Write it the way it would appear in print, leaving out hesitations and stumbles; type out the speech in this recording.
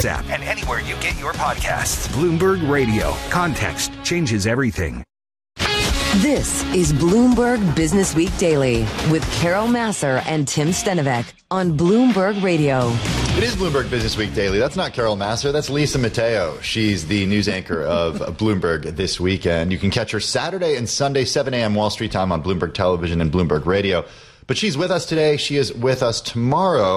Sports app, and anywhere you get your podcasts. Bloomberg Radio. Context changes everything. This is Bloomberg Business Week Daily with Carol Massar and Tim Stenovec on Bloomberg Radio. It is Bloomberg Business Week Daily. That's not Carol Massar. That's Lisa Mateo. She's the news anchor of Bloomberg this weekend. You can catch her Saturday and Sunday, 7 a.m. Wall Street time on Bloomberg Television and Bloomberg Radio. But she's with us today. She is with us tomorrow.